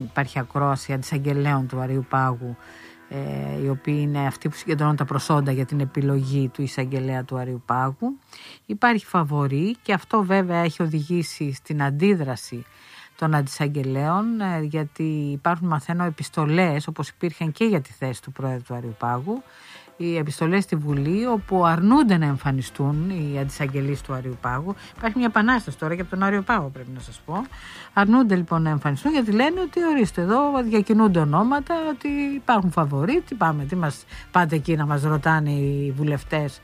υπάρχει ακρόαση αντισαγγελέων του Αριουπάγου, οι οποίοι είναι αυτοί που συγκεντρώνουν τα προσόντα για την επιλογή του εισαγγελέα του Αριουπάγου. Υπάρχει φαβορί και αυτό βέβαια έχει οδηγήσει στην αντίδραση των αντισαγγελέων, γιατί υπάρχουν, μαθαίνω, επιστολές, όπως υπήρχαν και για τη θέση του Πρόεδρου του Αριουπάγου, οι επιστολές στη Βουλή, όπου αρνούνται να εμφανιστούν οι αντισαγγελείς του Αριουπάγου. Υπάρχει μια επανάσταση τώρα και από τον Αριουπάγο, πρέπει να σας πω. Αρνούνται λοιπόν να εμφανιστούν, γιατί λένε ότι ορίστε, εδώ διακινούνται ονόματα, ότι υπάρχουν φαβορί. Τι πάμε, τι μας πάτε εκεί να μας ρωτάνε οι βουλευτές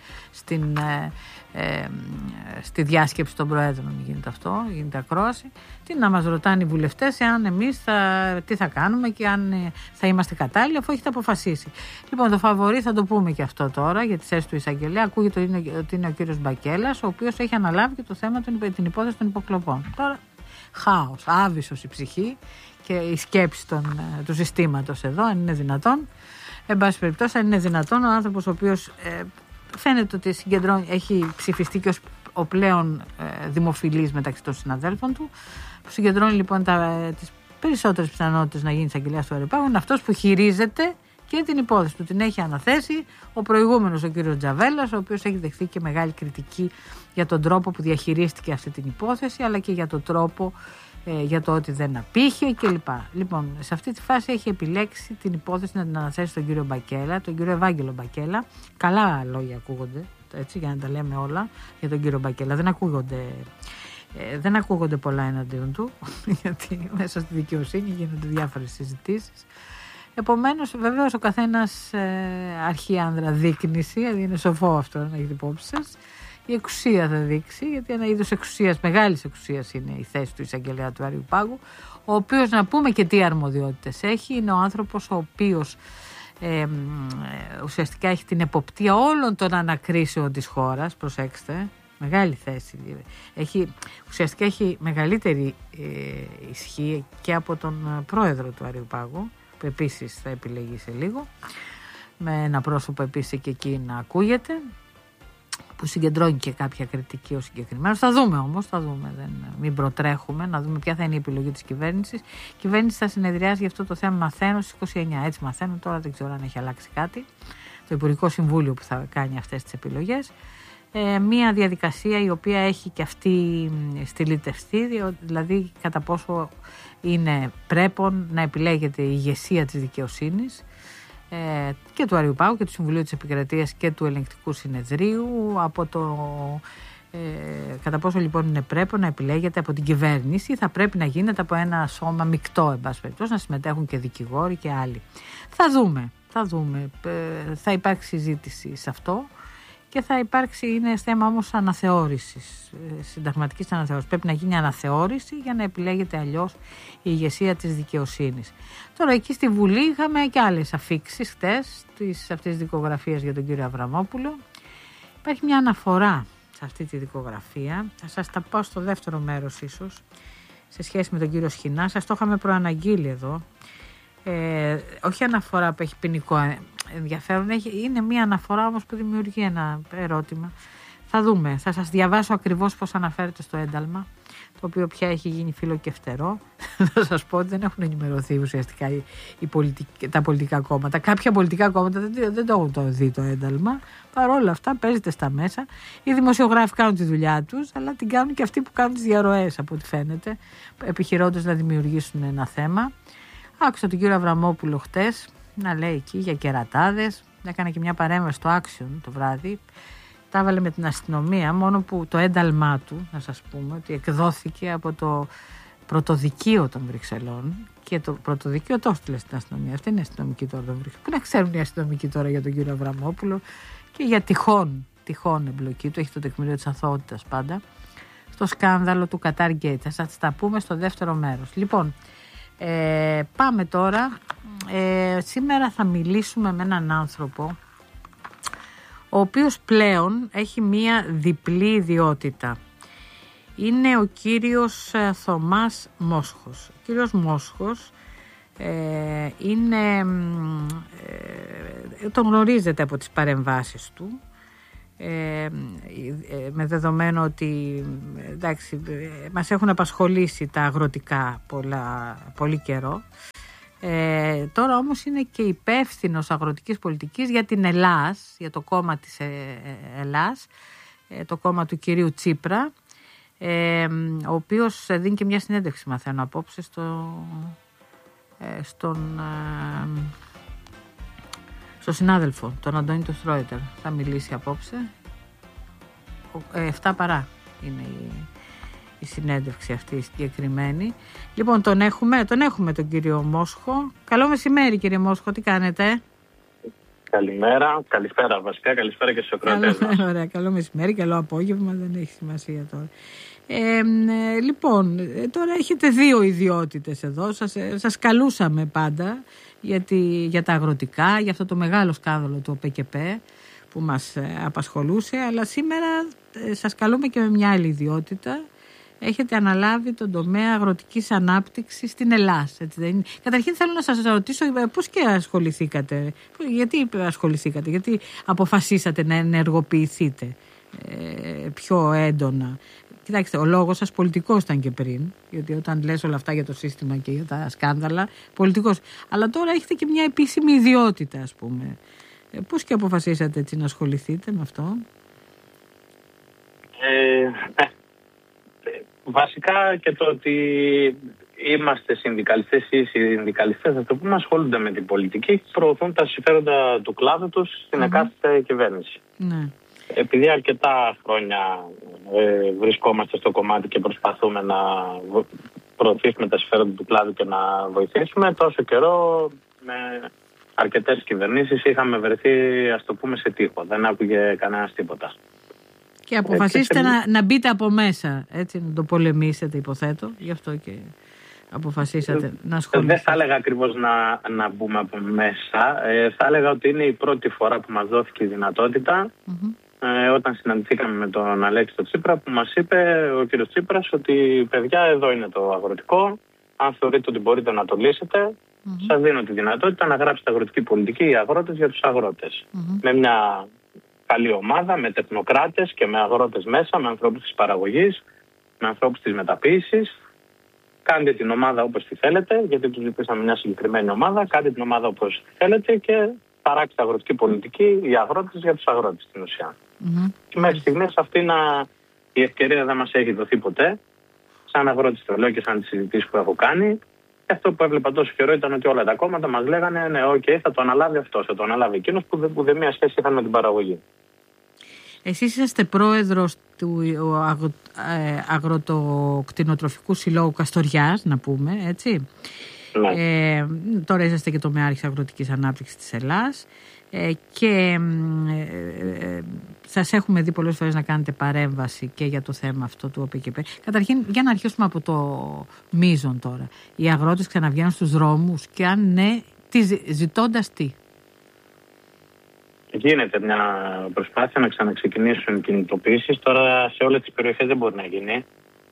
στη διάσκεψη των Προέδρων, γίνεται αυτό, γίνεται ακρόαση. Τι να μας ρωτάνε οι βουλευτές, εάν εμείς τι θα κάνουμε και αν θα είμαστε κατάλληλοι, αφού έχετε αποφασίσει. Λοιπόν, το φαβορί θα το πούμε και αυτό τώρα για τη θέση του εισαγγελέα. Ακούγεται ότι είναι ο κύριος Μπακέλας, ο οποίος έχει αναλάβει και το θέμα, την υπόθεση των υποκλοπών. Τώρα, χάος, άβυσος η ψυχή και η σκέψη του συστήματος εδώ, αν είναι δυνατόν. Εν πάση περιπτώσει, αν είναι δυνατόν, ο άνθρωπος ο οποίος φαίνεται ότι έχει ψηφιστεί και ως ο πλέον δημοφιλής μεταξύ των συναδέλφων του, που συγκεντρώνει λοιπόν τις περισσότερες πιθανότητες να γίνει εισαγγελέας του Αριουπάγου, είναι αυτός που χειρίζεται και την υπόθεση του. Την έχει αναθέσει ο προηγούμενος, ο κύριος Τζαβέλας, ο οποίος έχει δεχθεί και μεγάλη κριτική για τον τρόπο που διαχειρίστηκε αυτή την υπόθεση, αλλά και για τον τρόπο, για το ότι δεν απήχε κλπ. Λοιπόν, σε αυτή τη φάση έχει επιλέξει την υπόθεση να την αναθέσει στον κύριο Μπακέλα, τον κύριο Ευάγγελο Μπακέλα. Καλά λόγια ακούγονται, έτσι, για να τα λέμε όλα για τον κύριο Μπακέλα. Δεν ακούγονται πολλά εναντίον του, γιατί μέσα στη δικαιοσύνη γίνονται διάφορες συζητήσεις. Επομένως, βεβαίως ο καθένας αρχιάνδρα δείκνηση, δηλαδή είναι σοφό αυτό να έχετε υπόψη σας. Η εξουσία θα δείξει, γιατί ένα είδος εξουσίας, μεγάλης εξουσίας είναι η θέση του εισαγγελέα του Αριουπάγου, ο οποίος, να πούμε και τι αρμοδιότητες έχει, είναι ο άνθρωπος ο οποίος ουσιαστικά έχει την εποπτεία όλων των ανακρίσεων της χώρας, προσέξτε, μεγάλη θέση. Ουσιαστικά έχει μεγαλύτερη ισχύ και από τον πρόεδρο του Αριουπάγου, που επίσης θα επιλεγεί σε λίγο, με ένα πρόσωπο επίσης και εκεί να ακούγεται, που συγκεντρώνει και κάποια κριτική ως συγκεκριμένος. Θα δούμε όμως, μην προτρέχουμε, να δούμε ποια θα είναι η επιλογή της κυβέρνησης. Η κυβέρνηση θα συνεδριάσει για αυτό το θέμα, μαθαίνω, στις 29. Έτσι μαθαίνω, τώρα δεν ξέρω αν έχει αλλάξει κάτι. Το Υπουργικό Συμβούλιο που θα κάνει αυτές τις επιλογές. Μία διαδικασία η οποία έχει και αυτή στυλιτευτεί, δηλαδή κατά πόσο είναι πρέπον να επιλέγεται η ηγεσία της δικαιοσύνης και του Αριουπάγου και του Συμβουλίου της Επικρατείας και του Ελεγκτικού Συνεδρίου, από κατά πόσο λοιπόν είναι πρέπον να επιλέγεται από την κυβέρνηση ή θα πρέπει να γίνεται από ένα σώμα μεικτό, εν πάση περιπτώσει, να συμμετέχουν και δικηγόροι και άλλοι. Θα δούμε. Θα υπάρξει συζήτηση σε αυτό. Και θα υπάρξει, είναι θέμα όμως αναθεώρησης, συνταγματικής αναθεώρησης. Πρέπει να γίνει αναθεώρηση για να επιλέγεται αλλιώς η ηγεσία της δικαιοσύνης. Τώρα εκεί στη Βουλή είχαμε και άλλες αφίξεις χτες αυτής της δικογραφίας για τον κύριο Αβραμόπουλο. Υπάρχει μια αναφορά σε αυτή τη δικογραφία. Θα σας τα πω στο δεύτερο μέρος ίσως, σε σχέση με τον κύριο Σχοινά. Σας το είχαμε προαναγγείλει εδώ. Όχι αναφορά που έχει ποινικό ενδιαφέρον, είναι μια αναφορά όμως που δημιουργεί ένα ερώτημα. Θα δούμε, θα σας διαβάσω ακριβώς πώς αναφέρεται στο ένταλμα, το οποίο πια έχει γίνει φιλοκεφτερό. Θα σας πω ότι δεν έχουν ενημερωθεί ουσιαστικά τα πολιτικά κόμματα. Κάποια πολιτικά κόμματα δεν το έχουν δει το ένταλμα. Παρ' όλα αυτά παίζεται στα μέσα. Οι δημοσιογράφοι κάνουν τη δουλειά τους, αλλά την κάνουν και αυτοί που κάνουν τις διαρροές, από ό,τι φαίνεται, επιχειρώντας να δημιουργήσουν ένα θέμα. Άκουσα τον κύριο Αβραμόπουλο χτες να λέει εκεί για κερατάδες. Έκανε και μια παρέμβαση στο Action το βράδυ. Τα έβαλε με την αστυνομία, μόνο που το ένταλμά του, να σας πούμε, ότι εκδόθηκε από το πρωτοδικείο των Βρυξελών. Και το πρωτοδικείο το έστειλε στην αστυνομία. Αυτή είναι η αστυνομική τώρα των Βρυξελών. Πού να ξέρουν οι αστυνομικοί τώρα για τον κύριο Αβραμόπουλο και για τυχόν εμπλοκή του. Έχει το τεκμήριο της αθωότητας πάντα. Στο σκάνδαλο του Qatar Gate. Θα σας τα πούμε στο δεύτερο μέρος. Λοιπόν, πάμε τώρα. Σήμερα θα μιλήσουμε με έναν άνθρωπο ο οποίος πλέον έχει μία διπλή ιδιότητα. Είναι ο κύριος Θωμάς Μόσχος. Ο κύριος Μόσχος τον γνωρίζετε από τις παρεμβάσεις του, με δεδομένο ότι εντάξει, μας έχουν απασχολήσει τα αγροτικά πολύ καιρό. Τώρα όμως είναι και υπεύθυνος αγροτικής πολιτικής για την Ελλάς, για το κόμμα της Ελλάς, το κόμμα του κυρίου Τσίπρα, ο οποίος δίνει και μια συνέντευξη, μαθαίνω απόψε, στο συνάδελφο, τον Αντώνη τον Στρόιτερ. Θα μιλήσει απόψε. 7 παρά είναι η συνέντευξη αυτή συγκεκριμένη. Λοιπόν, τον έχουμε τον κύριο Μόσχο. Καλό μεσημέρι, κύριε Μόσχο, τι κάνετε? Καλημέρα, καλησπέρα βασικά, καλησπέρα και στους ακροατές μας. Ωραία, καλό μεσημέρι, καλό απόγευμα, δεν έχει σημασία τώρα. Λοιπόν, τώρα έχετε 2 ιδιότητες εδώ, σας καλούσαμε πάντα για τα αγροτικά, για αυτό το μεγάλο σκάνδαλο του ΟΠΕΚΕΠ που μας απασχολούσε, αλλά σήμερα σας καλούμε και με μια άλλη ιδιότητα. Έχετε αναλάβει τον τομέα αγροτικής ανάπτυξης στην Ελλάδα. Καταρχήν θέλω να σας ρωτήσω πώς και ασχοληθήκατε, γιατί αποφασίσατε να ενεργοποιηθείτε πιο έντονα. Κοιτάξτε, ο λόγος σας πολιτικός ήταν και πριν, γιατί όταν λες όλα αυτά για το σύστημα και για τα σκάνδαλα, πολιτικός. Αλλά τώρα έχετε και μια επίσημη ιδιότητα, ας πούμε. Πώς και αποφασίσατε έτσι να ασχοληθείτε με αυτό? Βασικά και το ότι είμαστε συνδικαλιστές ή οι συνδικαλιστές, θα το πούμε, ασχολούνται με την πολιτική και προωθούν τα συμφέροντα του κλάδου τους στην εκάστοτε κυβέρνηση. Ναι. Επειδή αρκετά χρόνια βρισκόμαστε στο κομμάτι και προσπαθούμε να προωθήσουμε τα συμφέροντα του κλάδου και να βοηθήσουμε, τόσο καιρό με αρκετές κυβερνήσεις είχαμε βρεθεί, ας το πούμε, σε τείχο. Δεν άκουγε κανένας τίποτα. Και αποφασίσετε να μπείτε από μέσα, έτσι, να το πολεμήσετε, υποθέτω. Γι' αυτό και αποφασίσατε να ασχοληθείτε. Δεν θα έλεγα ακριβώς να μπούμε από μέσα. Θα έλεγα ότι είναι η πρώτη φορά που μας δόθηκε η δυνατότητα, όταν συναντηθήκαμε με τον Αλέξη τον Τσίπρα, που μας είπε ο κύριος Τσίπρας ότι παιδιά, εδώ είναι το αγροτικό. Αν θεωρείτε ότι μπορείτε να το λύσετε, σας δίνω τη δυνατότητα να γράψετε αγροτική πολιτική οι αγρότες για τους αγρότες. Με μια καλή ομάδα, με τεχνοκράτες και με αγρότες μέσα, με ανθρώπους της παραγωγής, με ανθρώπους της μεταποίησης. Κάντε την ομάδα όπως τη θέλετε, γιατί τους ζητήσαμε μια συγκεκριμένη ομάδα. Κάντε την ομάδα όπως τη θέλετε και παράξτε αγροτική πολιτική οι αγρότες για τους αγρότες στην ουσία. Και μέχρι στιγμής αυτή η ευκαιρία δεν μας έχει δοθεί ποτέ. Σαν αγρότης το λέω και σαν τις συζητήσεις που έχω κάνει. Και αυτό που έβλεπα τόσο καιρό ήταν ότι όλα τα κόμματα μας λέγανε ναι, θα το αναλάβει αυτός, θα το αναλάβει εκείνος, που δεν μία σχέση είχαν με την παραγωγή. Εσείς είσαστε πρόεδρος του Αγροτοκτηνοτροφικού Συλλόγου Καστοριάς, να πούμε, έτσι. Ναι. Τώρα είσαστε και τομεάρχης αγροτικής ανάπτυξης της Ελλάς και σας έχουμε δει πολλές φορές να κάνετε παρέμβαση και για το θέμα αυτό του ΟΠΕΚΕΠ. Καταρχήν, για να αρχίσουμε από το μείζον τώρα. Οι αγρότες ξαναβγαίνουν στους δρόμους και αν ναι, ζητώντας τι? Γίνεται μια προσπάθεια να ξαναξεκινήσουν κινητοποιήσεις. Τώρα σε όλες τις περιοχές δεν μπορεί να γίνει.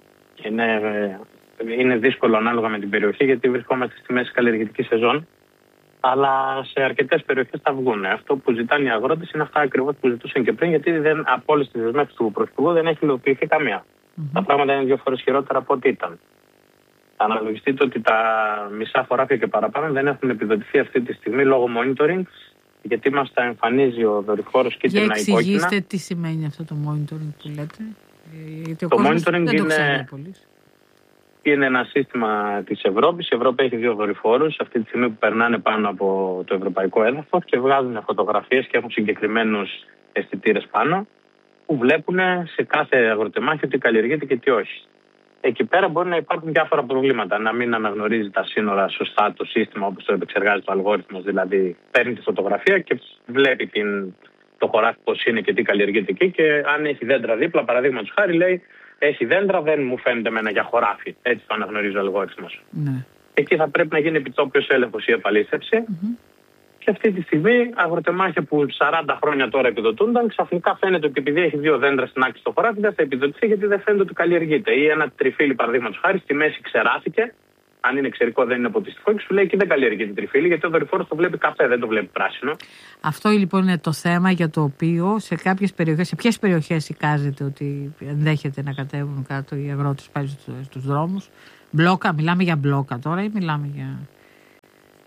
Είναι δύσκολο ανάλογα με την περιοχή, γιατί βρισκόμαστε στη μέση καλλιεργητική σεζόν. Αλλά σε αρκετές περιοχές θα βγουν. Αυτό που ζητάνε οι αγρότες είναι αυτά ακριβώς που ζητούσαν και πριν, γιατί από όλες τις δεσμεύσεις του Πρωθυπουργού δεν έχει υλοποιηθεί καμία. Τα πράγματα είναι 2 φορές χειρότερα από ό,τι ήταν. Αναλογιστείτε ότι τα μισά χωράφια και παραπάνω δεν έχουν επιδοτηθεί αυτή τη στιγμή λόγω monitoring, γιατί μας τα εμφανίζει ο δορυφόρος κίτρινα υπόκεινα. Για εξηγήστε τι σημαίνει αυτό το monitoring που λέτε. Γιατί το monitoring είναι ένα σύστημα της Ευρώπης. Η Ευρώπη έχει 2 δορυφόρους αυτή τη στιγμή που περνάνε πάνω από το ευρωπαϊκό έδαφος και βγάζουν φωτογραφίες και έχουν συγκεκριμένους αισθητήρες πάνω που βλέπουν σε κάθε αγροτεμάχιο τι καλλιεργείται και τι όχι. Εκεί πέρα μπορεί να υπάρχουν διάφορα προβλήματα. Να μην αναγνωρίζει τα σύνορα σωστά το σύστημα όπως το επεξεργάζεται ο αλγόριθμος. Δηλαδή, παίρνει τη φωτογραφία και βλέπει το χωράφι πώς είναι και τι καλλιεργείται εκεί. Και αν έχει δέντρα δίπλα, παραδείγματος χάρη, λέει: έχει δέντρα, δεν μου φαίνεται εμένα για χωράφι. Έτσι το αναγνωρίζει ο αλγόριθμος. Ναι. Εκεί θα πρέπει να γίνει επιτόπιος έλεγχος ή επαλήθευση. Και αυτή τη στιγμή αγροτεμάχια που 40 χρόνια τώρα επιδοτούνταν, ξαφνικά φαίνεται ότι επειδή έχει 2 δέντρα στην άκρη στο χωράφι, δεν θα επιδοτηθεί γιατί δεν φαίνεται ότι καλλιεργείται. Ή ένα τριφύλι, παραδείγματος χάρη, στη μέση ξεράθηκε. Αν είναι εξαιρικό, δεν είναι ποτιστικό, και σου λέει: εκεί δεν καλλιεργείται τριφύλι, γιατί ο δορυφόρος το βλέπει καφέ, δεν το βλέπει πράσινο. Αυτό λοιπόν είναι το θέμα για το οποίο σε ποιες περιοχές εικάζεται ότι ενδέχεται να κατέβουν κάτω οι αγρότες πάλι στους δρόμους? Μπλόκα, μιλάμε για μπλόκα τώρα ή μιλάμε για.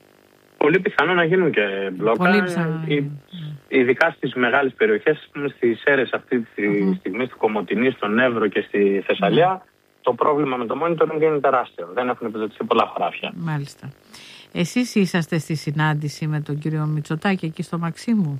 πολύ πιθανό να γίνουν και μπλόκα, ειδικά στις μεγάλες περιοχές, στις Σέρρες αυτή τη στιγμή, στη Κομοτηνή, στον Εύρο και στη Θεσσαλία. Το πρόβλημα με το monitoring είναι τεράστιο. Δεν έχουν επιδοτηθεί πολλά χωράφια. Μάλιστα. Εσείς είσαστε στη συνάντηση με τον κύριο Μητσοτάκη εκεί στο Μαξίμου?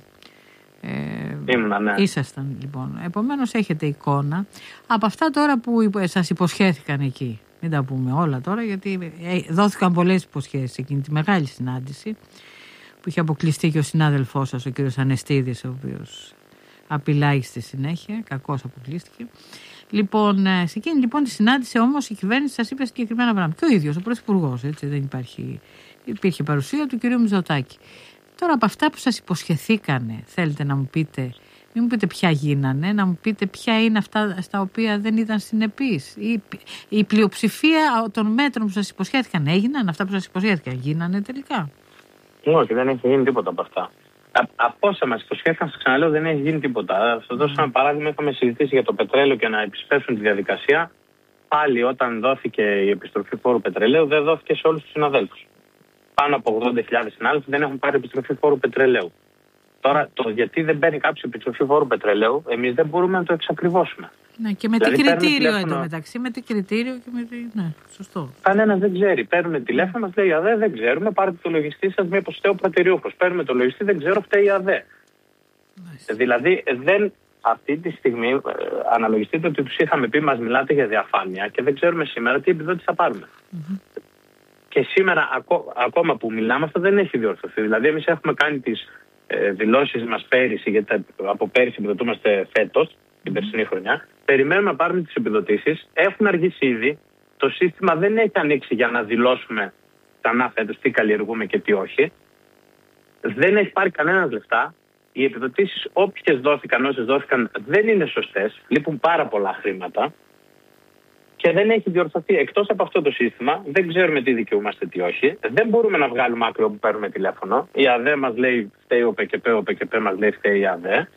Ήμουνα, ναι. Ήσασταν λοιπόν. Επομένως έχετε εικόνα από αυτά τώρα που σας υποσχέθηκαν εκεί. Μην τα πούμε όλα τώρα, γιατί δόθηκαν πολλές υποσχέσεις εκείνη τη μεγάλη συνάντηση που είχε αποκλειστεί και ο συνάδελφός σας, ο κύριος Ανεστίδης, ο οποίος απειλάει στη συνέχεια, κακώς αποκλείστηκε. Λοιπόν, σε εκείνη λοιπόν τη συνάντηση όμως η κυβέρνηση σας είπε συγκεκριμένα πράγματα. Και ο ίδιος, ο Πρωθυπουργός, έτσι, δεν υπήρχε παρουσία του κυρίου Μητσοτάκη. Τώρα από αυτά που σας υποσχεθήκανε, θέλετε να μου πείτε, μην μου πείτε ποια γίνανε, να μου πείτε ποια είναι αυτά στα οποία δεν ήταν συνεπείς. Η πλειοψηφία των μέτρων που σας υποσχέθηκαν έγιναν, αυτά που σας υποσχέθηκαν γίνανε τελικά? Όχι, δεν έχει γίνει τίποτα από αυτά. Από όσα μας υποσχέθηκαν, σας ξαναλέω, δεν έχει γίνει τίποτα. Θα δώσω ένα παράδειγμα. Είχαμε συζητήσει για το πετρέλαιο και να επισπεύσουν τη διαδικασία. Πάλι όταν δόθηκε η επιστροφή φόρου πετρελαίου, δεν δόθηκε σε όλους τους συναδέλφους. Πάνω από 80.000 συνάδελφοι δεν έχουν πάρει επιστροφή φόρου πετρελαίου. Τώρα, το γιατί δεν παίρνει κάποιο επιστροφή φόρου πετρελαίου, εμείς δεν μπορούμε να το εξακριβώσουμε. Ναι, και με δηλαδή, τι κριτήριο εντωμεταξύ, με τι κριτήριο και με τι. Ναι, σωστό. Κανένας δεν ξέρει. Παίρνουμε τηλέφωνο, μας λέει ΑΔΕ, δεν ξέρουμε. Πάρτε το λογιστή σας, μήπως φταίει ο πρατηριούχος. Παίρνουμε το λογιστή, δεν ξέρω, φταίει η ΑΔΕ. Δηλαδή, αυτή τη στιγμή αναλογιστείτε ότι τους είχαμε πει, μας μιλάτε για διαφάνεια και δεν ξέρουμε σήμερα τι επιδότηση θα πάρουμε. Και σήμερα, ακόμα που μιλάμε, αυτό δεν έχει διορθωθεί. Δηλαδή, εμείς έχουμε κάνει τις δηλώσεις μας πέρυσι, γιατί από πέρυσι επιδοτούμαστε φέτος, την περσινή χρονιά. Περιμένουμε να πάρουμε τις επιδοτήσεις. Έχουν αργήσει ήδη. Το σύστημα δεν έχει ανοίξει για να δηλώσουμε ξανά φέτος τι καλλιεργούμε και τι όχι. Δεν έχει πάρει κανένας λεφτά. Οι επιδοτήσεις, όποιες δόθηκαν, όσες δόθηκαν, δεν είναι σωστές. Λείπουν πάρα πολλά χρήματα. Και δεν έχει διορθωθεί. Εκτός από αυτό το σύστημα, δεν ξέρουμε τι δικαιούμαστε, τι όχι. Δεν μπορούμε να βγάλουμε άκρη όπου παίρνουμε τηλέφωνο. Η ΑΔΕ μας λέει φταίει ο ΠΚΠ μας λέει φταίει η ΑΔΕ.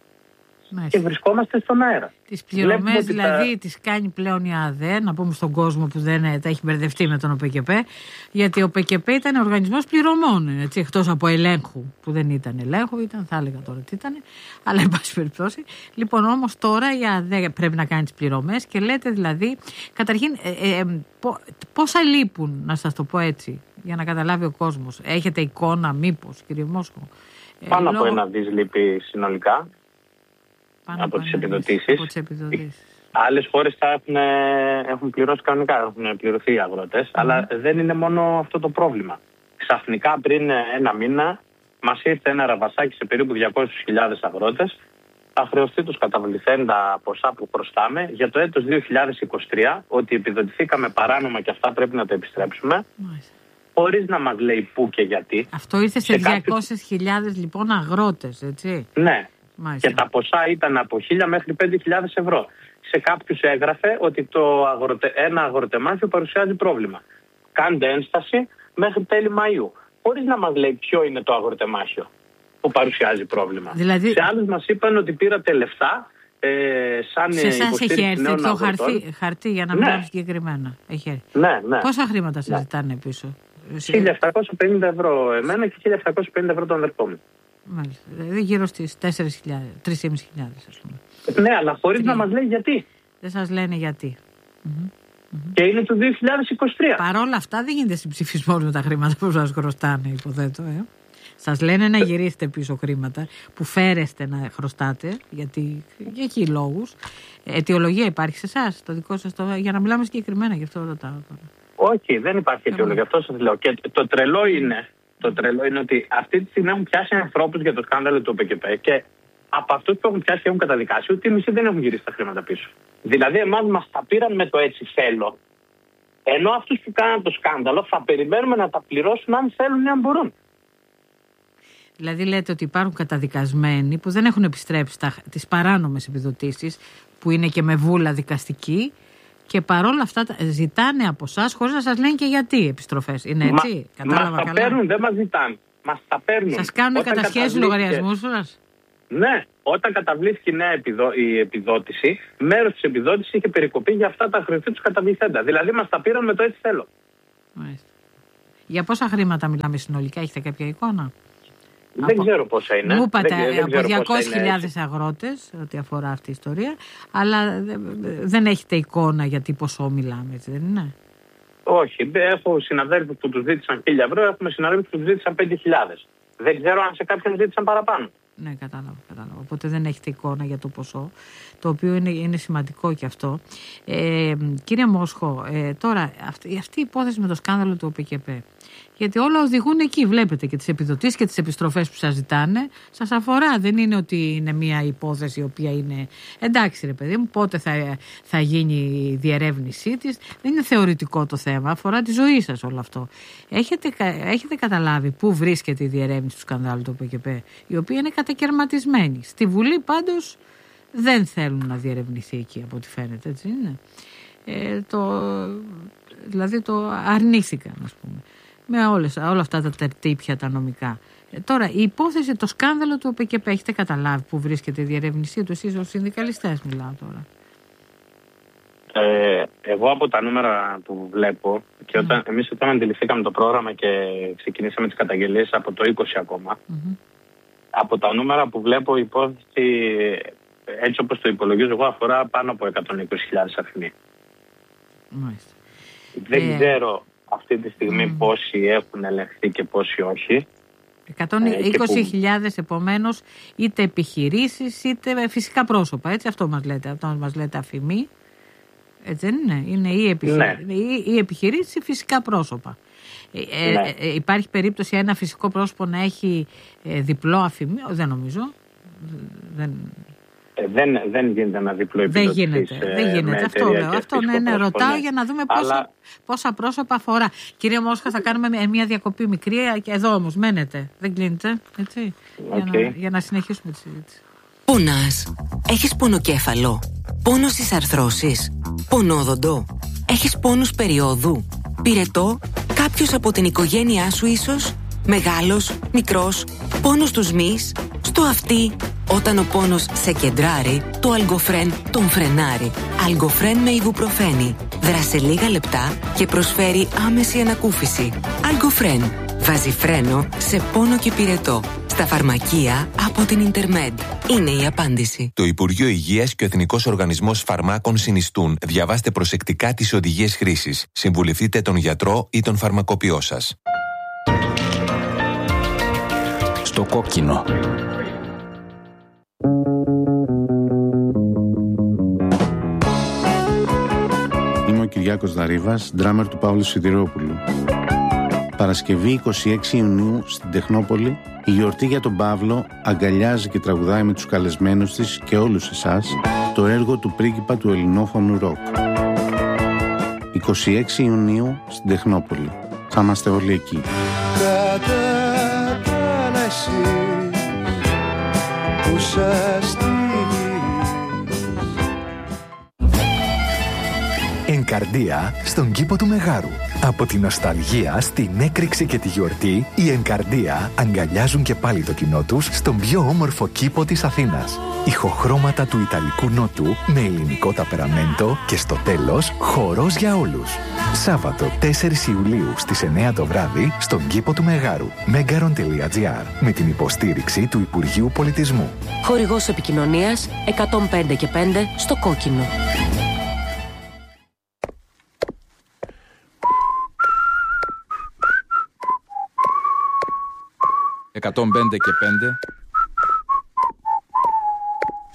Και βρισκόμαστε στον αέρα. Τις πληρωμές δηλαδή τις κάνει πλέον η ΑΔΕ, να πούμε στον κόσμο που δεν τα έχει μπερδευτεί με τον ΟΠΚΠ, γιατί ο ΟΠΚΠ ήταν οργανισμός πληρωμών, έτσι, εκτός από ελέγχου, που δεν ήταν ελέγχου, θα έλεγα τώρα τι ήταν, αλλά εν πάση περιπτώσει. Λοιπόν, όμως τώρα η ΑΔΕ πρέπει να κάνει τις πληρωμές και λέτε δηλαδή, καταρχήν, πόσα λείπουν, να σας το πω έτσι, για να καταλάβει ο κόσμος. Έχετε εικόνα, μήπως, κύριε Μόσχο? Πάνω από 1 δις λείπει συνολικά. Από τις επιδοτήσεις. Άλλες χώρες θα έχουν πληρώσει κανονικά, έχουν πληρωθεί οι αγρότες, αλλά δεν είναι μόνο αυτό το πρόβλημα. Ξαφνικά πριν 1 μήνα μας ήρθε ένα ραβασάκι σε περίπου 200.000 αγρότες. Θα χρεωστεί τους καταβληθέντα ποσά που χρωστάμε για το έτος 2023, ότι επιδοτηθήκαμε παράνομα και αυτά πρέπει να τα επιστρέψουμε. Χωρίς να μας λέει πού και γιατί. Αυτό ήρθε σε 200.000 λοιπόν αγρότες, έτσι. Ναι. Μάλιστα. Και τα ποσά ήταν από 1.000 μέχρι 5.000 ευρώ. Σε κάποιους έγραφε ότι ένα αγροτεμάχιο παρουσιάζει πρόβλημα. Κάντε ένσταση μέχρι τέλη Μαΐου. Χωρίς να μας λέει ποιο είναι το αγροτεμάχιο που παρουσιάζει πρόβλημα. Δηλαδή... Σε άλλους μας είπαν ότι πήρατε λεφτά σαν σε εσάς έχει έρθει το χαρτί για να μιλάμε συγκεκριμένα. Ναι. Πόσα χρήματα σας ζητάνε πίσω? 1.750 ευρώ εμένα και 1.750 ευρώ τον αδερφό μου. Μάλιστα. Δηλαδή γύρω στις 4.000, 3.500 ας πούμε. Ναι, αλλά χωρίς να μας λέει γιατί. Δεν σας λένε γιατί. Και είναι το 2023. Παρ' όλα αυτά δεν γίνεται συμψηφισμός με τα χρήματα που σας χρωστάνε, υποθέτω. Σας λένε να γυρίσετε πίσω χρήματα που φέρεστε να χρωστάτε, γιατί για εκεί λόγους. Αιτιολογία υπάρχει σε εσάς, το δικό σας, για να μιλάμε συγκεκριμένα, γι' αυτό ρωτάω τώρα. Όχι, δεν υπάρχει αιτιολογία, αυτό σας λέω. Και το τρελό είναι ότι αυτή τη στιγμή έχουν πιάσει ανθρώπους για το σκάνδαλο του ΟΠΚΠ και από αυτούς που έχουν πιάσει και έχουν καταδικάσει, ούτε οι μισοί δεν έχουν γυρίσει τα χρήματα πίσω. Δηλαδή, εμάς μας τα πήραν με το έτσι θέλω, ενώ αυτούς που κάναν το σκάνδαλο θα περιμένουμε να τα πληρώσουν αν θέλουν ή αν μπορούν. Δηλαδή, λέτε ότι υπάρχουν καταδικασμένοι που δεν έχουν επιστρέψει τις παράνομες επιδοτήσεις, που είναι και με βούλα δικαστική. Και παρόλα αυτά ζητάνε από εσάς χωρίς να σας λένε και γιατί επιστροφές. Είναι έτσι? Κατάλαβα καλά. Μας τα παίρνουν, δεν μας ζητάνε. Μας τα παίρνουν. Σας κάνουν κατασχέσεις λογαριασμούς σας? Ναι. Όταν καταβλήθηκε η επιδότηση, μέρος της επιδότησης είχε περικοπεί για αυτά τα χρεωστή τους καταβληθέντα. Δηλαδή μας τα πήραν με το έτσι θέλω. Μάλιστα. Για πόσα χρήματα μιλάμε συνολικά, έχετε κάποια εικόνα? Δεν ξέρω πόσα είναι. Μου είπατε από 200.000 αγρότες ό,τι αφορά αυτή η ιστορία, αλλά δεν έχετε εικόνα για τι ποσό μιλάμε, έτσι δεν είναι? Όχι. Έχω συναδέλφους που τους ζήτησαν 1.000 ευρώ, έχουμε συναδέλφους που τους ζήτησαν 5.000. Δεν ξέρω αν σε κάποιον ζήτησαν παραπάνω. Ναι, κατάλαβα. Οπότε δεν έχετε εικόνα για το ποσό, το οποίο είναι σημαντικό και αυτό. Κύριε Μόσχο, τώρα αυτή η υπόθεση με το σκάνδαλο του ΟΠΚΠ, γιατί όλα οδηγούν εκεί, βλέπετε, και τις επιδοτήσεις και τις επιστροφές που σας ζητάνε, σας αφορά. Δεν είναι ότι είναι μια υπόθεση η οποία είναι εντάξει ρε παιδί μου, πότε θα γίνει η διερεύνησή της. Δεν είναι θεωρητικό το θέμα, αφορά τη ζωή σας όλο αυτό. Έχετε καταλάβει πού βρίσκεται η διερεύνηση του σκανδάλου του ΟΠΚΠ, η οποία είναι κατακαιρματισμένη. Στη Βουλή πάντως δεν θέλουν να διερευνηθεί εκεί, από ό,τι φαίνεται, έτσι είναι. Δηλαδή το αρνήθηκαν, ας πούμε, με όλα αυτά τα τερτύπια τα νομικά. Τώρα η υπόθεση, το σκάνδαλο του ΟΠΚΠ, έχετε καταλάβει που βρίσκεται η διερεύνησή του? Εσείς ως συνδικαλιστές μιλάω τώρα. Εγώ από τα νούμερα που βλέπω και εμείς όταν αντιληφθήκαμε το πρόγραμμα και ξεκινήσαμε τις καταγγελίες από το 20 ακόμα, από τα νούμερα που βλέπω η υπόθεση, έτσι όπως το υπολογίζω εγώ, αφορά πάνω από 120.000 αφημοί. Μάλιστα. Δεν ξέρω αυτή τη στιγμή πόσοι έχουν ελεγχθεί και πόσοι όχι. 120.000 επομένως, είτε επιχειρήσεις είτε φυσικά πρόσωπα, έτσι, αυτό μας λέτε αφημί, έτσι δεν είναι? Είναι ή επιχειρήσεις ή φυσικά πρόσωπα. Υπάρχει περίπτωση ένα φυσικό πρόσωπο να έχει διπλό αφημί? Δεν νομίζω. Δεν γίνεται ένα διπλό επιδοτήσεις. Δεν γίνεται. Αυτό λέω. Αυτό ρωτάω για να δούμε πόσα πρόσωπα αφορά. Κύριε Μόσχα, θα κάνουμε μια διακοπή μικρή και εδώ όμως μένετε. Δεν κλείνετε, έτσι, για να συνεχίσουμε τη συζήτηση. Πονάς? Έχεις πονοκέφαλο? Πόνο στις αρθρώσεις? Πονόδοντο? Έχεις πόνους περιόδου? Πυρετό? Κάποιος από την οικογένειά σου ίσως? Μεγάλος? Μικρός? Πόνος στους μυς? Στο αυτί? Όταν ο πόνος σε κεντράρει, το Αλγκοφρέν τον φρενάρει. Αλγκοφρέν με ιβουπροφένη. Δράσε λίγα λεπτά και προσφέρει άμεση ανακούφιση. Αλγκοφρέν. Βάζει φρένο σε πόνο και πυρετό. Στα φαρμακεία από την Ιντερμέντ. Είναι η απάντηση. Το Υπουργείο Υγείας και ο Εθνικός Οργανισμός Φαρμάκων συνιστούν. Διαβάστε προσεκτικά τις οδηγίες χρήσης. Συμβουλευτείτε τον γιατρό ή τον φαρμακοποιό σας. Στο κόκκινο. Είμαι ο Κυριάκος Δαρίβας, ντράμερ του Παύλου Σιδηρόπουλου. Παρασκευή 26 Ιουνίου στην Τεχνόπολη, η γιορτή για τον Παύλο αγκαλιάζει και τραγουδάει με τους καλεσμένους της και όλους εσάς το έργο του πρίγκιπα του ελληνόφωνου ροκ. 26 Ιουνίου στην Τεχνόπολη. Θα είμαστε όλοι εκεί. Ενκαρδία στον κήπο του Μεγάρου. Από την νοσταλγία στην έκρηξη και τη γιορτή, οι Ενκαρδία αγκαλιάζουν και πάλι το κοινό τους στον πιο όμορφο κήπο της Αθήνας. Ηχοχρώματα του Ιταλικού Νότου με ελληνικό ταπεραμέντο και στο τέλος χορός για όλους. Σάββατο 4 Ιουλίου στις 9 το βράδυ στον κήπο του Μεγάρου. Megaron.gr με την υποστήριξη του Υπουργείου Πολιτισμού. Χορηγός επικοινωνίας 105 και 5 στο κόκκινο. 105 και 5